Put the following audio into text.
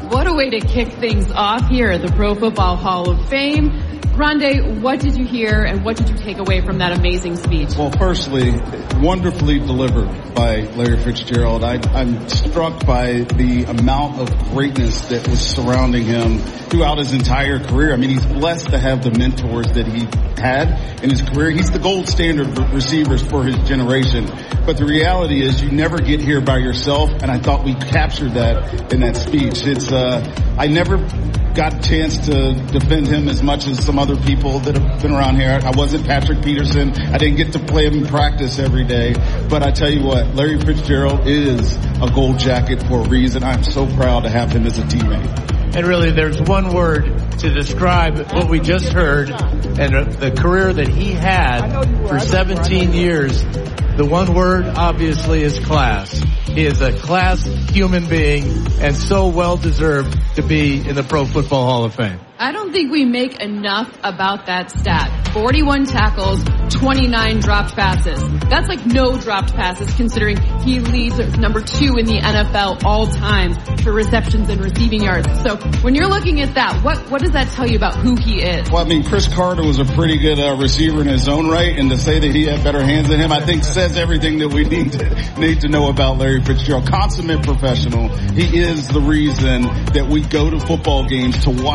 what a way to kick things off here at the Pro Football Hall of Fame. Grande, what did you hear and what did you take away from that amazing speech? Well, firstly, wonderfully delivered by Larry Fitzgerald. I'm struck by the amount of greatness that was surrounding him throughout his entire career. I mean, he's blessed to have the mentors that he had in his career. He's the gold standard for receivers for his generation. But the reality is you never get here by yourself, and I thought we captured that in that speech. I never got a chance to defend him as much as some other people that have been around here. I wasn't Patrick Peterson. I didn't get to play him in practice every day. But I tell you what, Larry Fitzgerald is a gold jacket for a reason. I'm so proud to have him as a teammate. And really, there's one word to describe what we just heard and the career that he had for 17 years. The one word, obviously, is class. He is a class human being and so well-deserved to be in the Pro Football Hall of Fame. I don't think we make enough about that stat. 41 tackles, 29 dropped passes. That's like no dropped passes considering he leads number 2 in the NFL all time for receptions and receiving yards. So when you're looking at that, what does that tell you about who he is? Well, I mean, Chris Carter was a pretty good receiver in his own right, and to say that he had better hands than him, I think says everything that we need to know about Larry Fitzgerald. Consummate professional. He is the reason that we go to football games to watch